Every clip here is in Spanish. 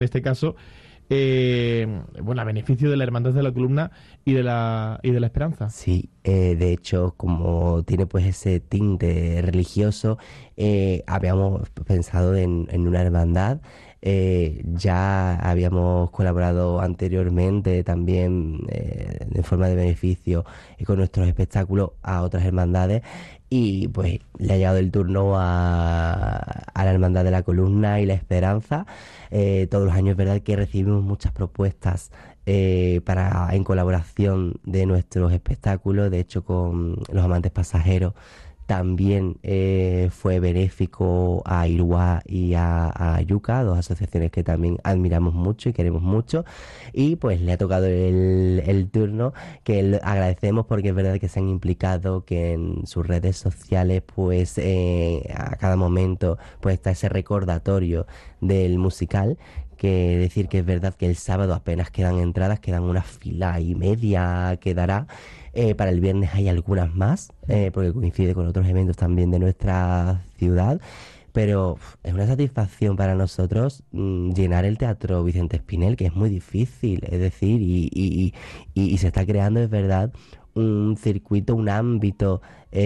este caso, bueno, a beneficio de la Hermandad de la Columna y de la Esperanza. Sí, de hecho, como tiene pues ese tinte religioso, habíamos pensado en una hermandad. Ya habíamos colaborado anteriormente también de forma de beneficio con nuestros espectáculos a otras hermandades, y pues le ha llegado el turno a la Hermandad de la Columna y la Esperanza. Todos los años es verdad que recibimos muchas propuestas en colaboración de nuestros espectáculos. De hecho, con Los Amantes Pasajeros también fue benéfico a Iruá y a Yuca, dos asociaciones que también admiramos mucho y queremos mucho. Y pues le ha tocado el turno, que agradecemos porque es verdad que se han implicado, que en sus redes sociales pues a cada momento pues está ese recordatorio del musical. Que decir que es verdad que el sábado apenas quedan entradas, quedan una fila y media, quedará. Para el viernes hay algunas más, porque coincide con otros eventos también de nuestra ciudad. Pero es una satisfacción para nosotros llenar el Teatro Vicente Espinel, que es muy difícil, es decir, y se está creando, es verdad, un circuito, un ámbito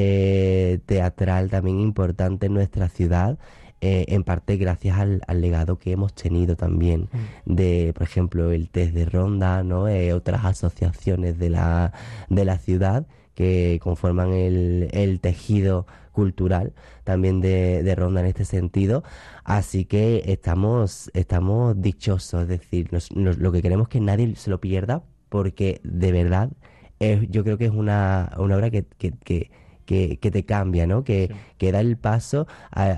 teatral también importante en nuestra ciudad. En parte gracias al legado que hemos tenido también de, por ejemplo, el Test de Ronda, ¿no? Otras asociaciones de la ciudad que conforman el tejido cultural también de Ronda en este sentido. Así que estamos dichosos, es decir, lo que queremos es que nadie se lo pierda, porque de verdad yo creo que es una obra que te cambia, ¿no? Sí. Que da el paso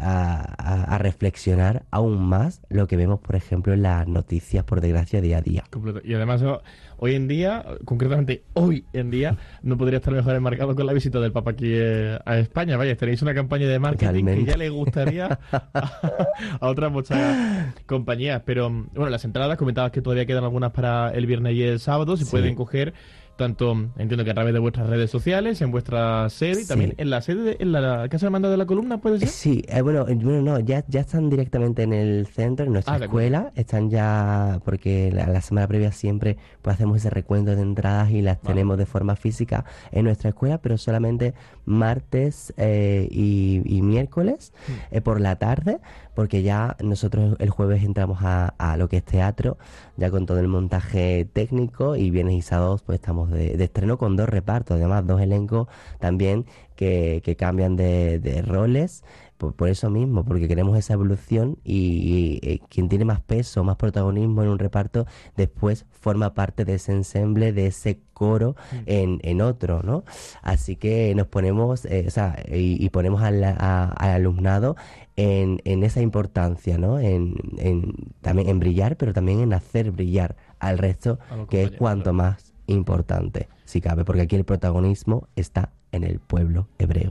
a reflexionar aún más lo que vemos, por ejemplo, en las noticias, por desgracia, día a día. Completo. Y además, hoy en día, concretamente hoy en día, no podría estar mejor enmarcado con la visita del Papa aquí a España. Vaya, tenéis una campaña de marketing Totalmente. que ya le gustaría a otras muchas compañías. Pero bueno, las entradas, comentabas que todavía quedan algunas para el viernes y el sábado. Se Sí. pueden coger tanto, entiendo que a través de vuestras redes sociales, en vuestra sede, y también Sí. en la sede, en la Casa de Mando de la Columna, ¿puede ser? Sí, bueno, no, ya están directamente en el centro, en nuestra De acuerdo. escuela. Están ya, porque la semana previa siempre pues hacemos ese recuento de entradas y las Vale. tenemos de forma física en nuestra escuela, pero solamente martes y miércoles por la tarde, porque ya nosotros el jueves entramos a lo que es teatro, ya con todo el montaje técnico, y viernes y sábados pues estamos de estreno con dos repartos, además dos elencos también que cambian de roles, por eso mismo, porque queremos esa evolución, y quien tiene más peso, más protagonismo en un reparto, después forma parte de ese ensemble, de ese coro en otro, ¿no? Así que nos ponemos, y ponemos al alumnado en esa importancia, ¿no? También en brillar, pero también en hacer brillar al resto, A los que es compañeros, cuanto claro. más importante, si cabe, porque aquí el protagonismo está en el pueblo hebreo.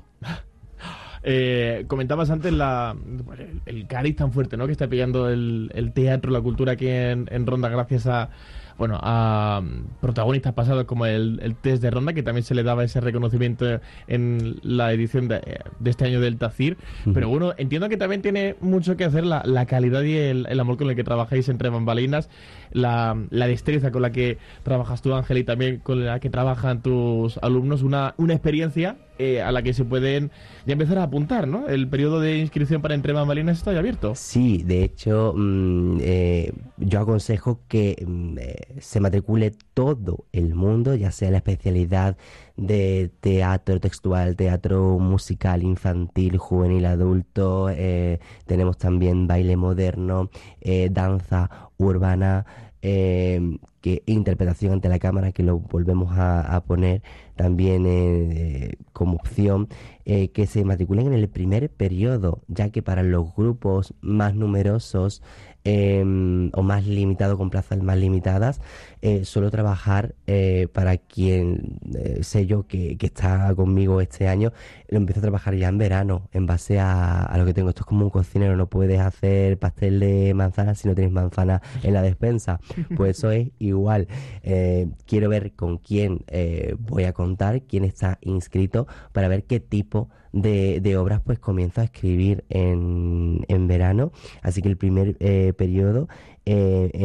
Comentabas antes el cariz tan fuerte, ¿no?, que está pillando el teatro, la cultura aquí en Ronda, gracias a protagonistas pasados como el Test de Ronda, que también se le daba ese reconocimiento en la edición de este año del Tacir. Pero bueno, entiendo que también tiene mucho que hacer la calidad y el amor con el que trabajáis entre bambalinas, la destreza con la que trabajas tú, Ángel, y también con la que trabajan tus alumnos, una experiencia a la que se pueden ya empezar a apuntar, ¿no? El periodo de inscripción para Entre Bambalinas está ya abierto. Sí, de hecho, yo aconsejo que se matricule todo el mundo, ya sea la especialidad de teatro textual, teatro musical, infantil, juvenil, adulto. Tenemos también baile moderno, danza urbana, que interpretación ante la cámara, que lo volvemos a poner también como opción, que se matriculen en el primer periodo, ya que para los grupos más numerosos o más limitados, con plazas más limitadas, suelo trabajar para quien sé yo que está conmigo este año, lo empiezo a trabajar ya en verano, en base a lo que tengo. Esto es como un cocinero, no puedes hacer pastel de manzana si no tienes manzana en la despensa, pues eso es igual. Quiero ver con quién voy a contar, quién está inscrito, para ver qué tipo de obras pues comienzo a escribir en verano. Así que el primer periodo eh,